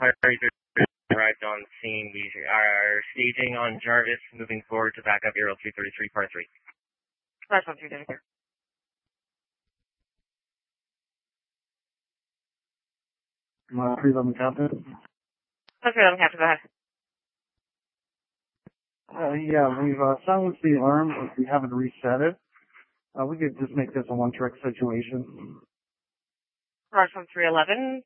Fire arrived on scene. We are staging on Jarvis, moving forward to back up Aerial 233, Par 3. Flash 133. 311 Captain. 311 Captain, go ahead. Yeah, we've silenced the alarm, but we haven't reset it. We could just make this a one-trick situation. Flash 1311,